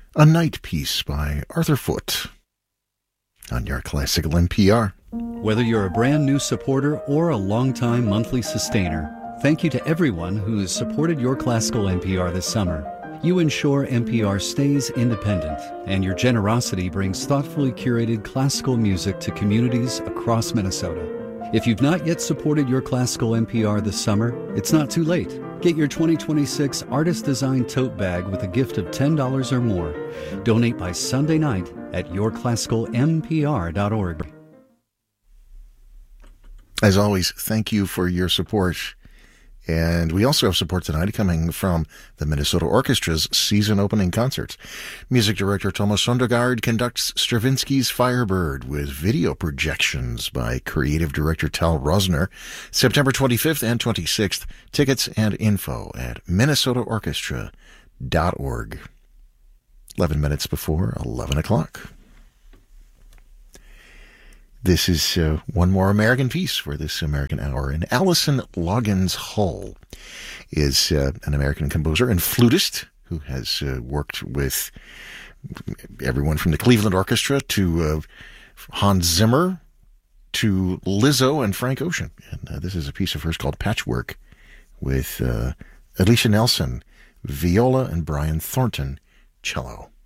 A Night Piece by Arthur Foote on your Classical NPR. Whether you're a brand new supporter or a longtime monthly sustainer, thank you to everyone who has supported your Classical NPR this summer. You ensure NPR stays independent, and your generosity brings thoughtfully curated classical music to communities across Minnesota. If you've not yet supported your Classical NPR this summer, it's not too late. Get your 2026 artist-designed tote bag with a gift of $10 or more. Donate by Sunday night at yourclassicalmpr.org. As always, thank you for your support. And we also have support tonight coming from the Minnesota Orchestra's season opening concert. Music director Thomas Sondergaard conducts Stravinsky's Firebird with video projections by creative director Tal Rosner, September 25th and 26th. Tickets and info at minnesotaorchestra.org. 11 minutes before 11 o'clock. This is one more American piece for this American hour. And Allison Loggins Hull is an American composer and flutist who has worked with everyone from the Cleveland Orchestra to Hans Zimmer to Lizzo and Frank Ocean. And this is a piece of hers called Patchwork with Alicia Nelson, viola, and Brian Thornton, cello.